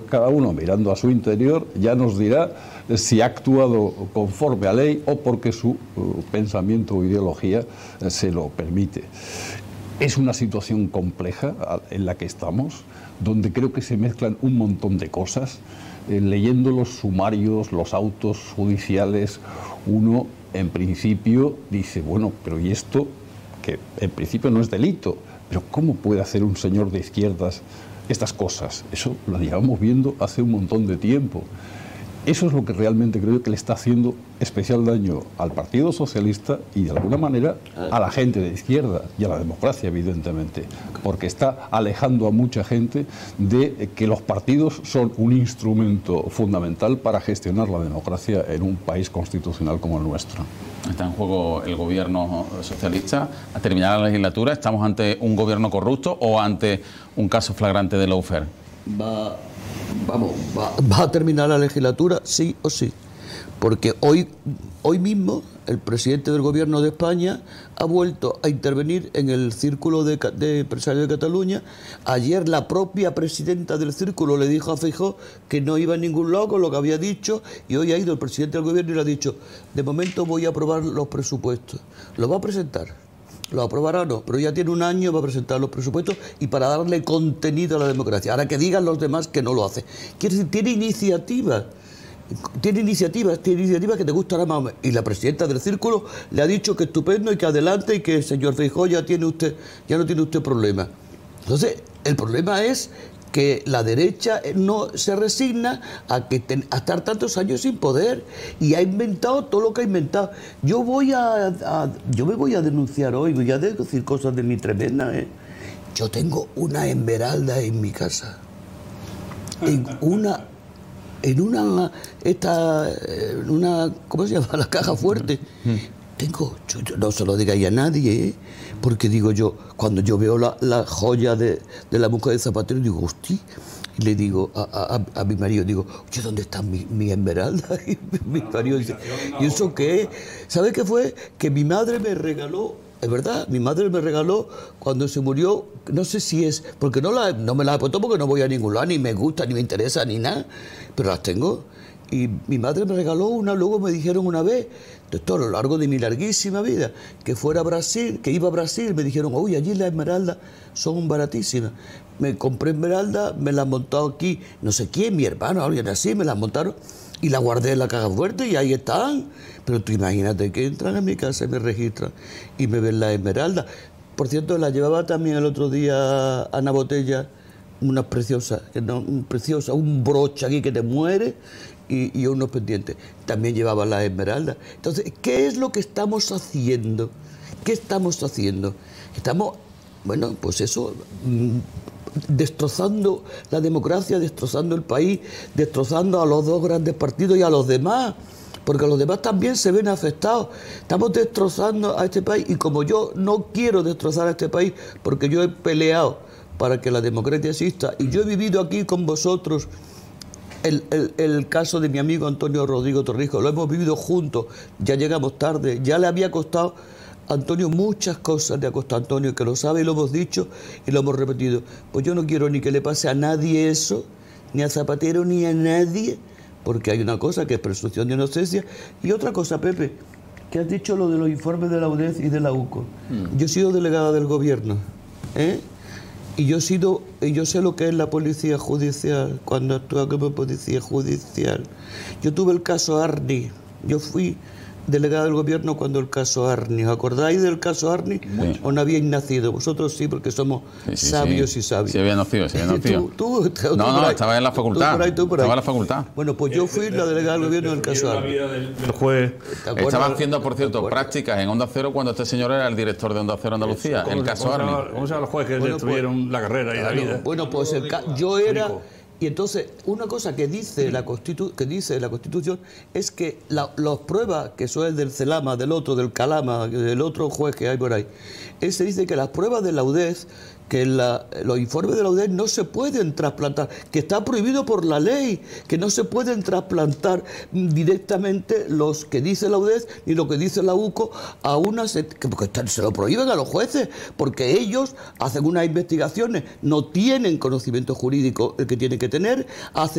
cada uno mirando a su interior ya nos dirá si ha actuado conforme a ley o porque su pensamiento o ideología se lo permite. Es una situación compleja en la que estamos, donde creo que se mezclan un montón de cosas. Leyendo los sumarios, los autos judiciales, uno en principio dice, bueno, pero ¿y esto? Que en principio no es delito, pero ¿cómo puede hacer un señor de izquierdas estas cosas? Eso lo llevamos viendo hace un montón de tiempo. Eso es lo que realmente creo que le está haciendo especial daño al Partido Socialista y de alguna manera a la gente de izquierda y a la democracia, evidentemente, porque está alejando a mucha gente de que los partidos son un instrumento fundamental para gestionar la democracia en un país constitucional como el nuestro. Está en juego el gobierno socialista. A terminar la legislatura, ¿estamos ante un gobierno corrupto o ante un caso flagrante de lawfare? Va a terminar la legislatura sí o sí, porque hoy mismo el presidente del gobierno de España ha vuelto a intervenir en el círculo de empresarios de Cataluña. Ayer la propia presidenta del círculo le dijo a Feijóo que no iba a ningún lado con lo que había dicho, y hoy ha ido el presidente del gobierno y le ha dicho, de momento voy a aprobar los presupuestos. ¿Lo va a presentar? Lo aprobará o no, pero ya tiene un año para presentar los presupuestos y para darle contenido a la democracia. Ahora que digan los demás que no lo hace. Quiere decir, tiene iniciativas que te gustarán más. Y la presidenta del círculo le ha dicho que estupendo y que adelante y que, señor Feijóo, ya no tiene usted problema. Entonces, el problema es que la derecha no se resigna a estar tantos años sin poder y ha inventado todo lo que ha inventado. Yo me voy a denunciar hoy, voy a decir cosas de mi tremenda. Yo tengo una esmeralda en mi casa, en una ¿cómo se llama? La caja fuerte. No se lo digáis a nadie, porque digo yo, cuando yo veo la joya de la mujer de Zapatero, digo, hostia, y le digo a mi marido, digo, oye, ¿dónde está mi esmeralda? Y mi marido dice, ¿y eso qué es? ¿Sabe qué fue? Que mi madre me regaló, es verdad, mi madre me regaló cuando se murió, no sé si es, porque no me la he puesto porque no voy a ningún lado, ni me gusta, ni me interesa, ni nada, pero las tengo. Y mi madre me regaló una, luego me dijeron una vez, de todo a lo largo de mi larguísima vida, que fuera a Brasil, que iba a Brasil, me dijeron, uy, allí las esmeraldas son baratísimas. Me compré esmeraldas, me las montado aquí, no sé quién, mi hermano, alguien así, me las montaron y las guardé en la caja fuerte y ahí están. Pero tú imagínate que entran a mi casa y me registran y me ven las esmeraldas. Por cierto, la llevaba también el otro día Ana Botella, una preciosa, un broche aquí que te muere y unos pendientes. También llevaba las esmeraldas. Entonces, ¿qué es lo que estamos haciendo? ¿Qué estamos haciendo? Estamos, bueno, pues eso, destrozando la democracia, destrozando el país, destrozando a los dos grandes partidos y a los demás, porque los demás también se ven afectados. Estamos destrozando a este país y como yo no quiero destrozar a este país, porque yo he peleado para que la democracia exista y yo he vivido aquí con vosotros el caso de mi amigo Antonio Rodrigo Torrijos, lo hemos vivido juntos, ya llegamos tarde, ya le había costado a Antonio muchas cosas, le ha costado a Antonio, que lo sabe y lo hemos dicho y lo hemos repetido. Pues yo no quiero ni que le pase a nadie eso, ni a Zapatero ni a nadie, porque hay una cosa que es presunción de inocencia y otra cosa, Pepe, que has dicho lo de los informes de la UDEF y de la UCO. Yo he sido delegada del gobierno, y yo sé lo que es la policía judicial, cuando actúa como policía judicial. Yo tuve el caso Arni, yo fui delegada del gobierno cuando el caso Arni. ¿Os acordáis del caso Arni? Sí. ¿O no habíais nacido? Vosotros sí, porque somos sabios y sabios. Sí había nacido. No, estaba en la facultad. Estaba en la facultad. Bueno, pues yo fui la delegada del gobierno del caso Arni. Estaba haciendo, por cierto, prácticas en Onda Cero cuando este señor era el director de Onda Cero Andalucía, el caso Arni. ¿Cómo se llaman los jueces que destruyeron la carrera y la vida? Bueno, pues yo era... Y entonces, una cosa que dice la Constitución es que las pruebas, que eso es del Celama, del otro, del Calama, del otro juez que hay por ahí, se dice que las pruebas de la UDEF, que los informes de la UDEF no se pueden trasplantar, que está prohibido por la ley, que no se pueden trasplantar directamente los que dice la UDEF ni lo que dice la UCO a porque se lo prohíben a los jueces, porque ellos hacen unas investigaciones, no tienen conocimiento jurídico el que tienen que tener, hacen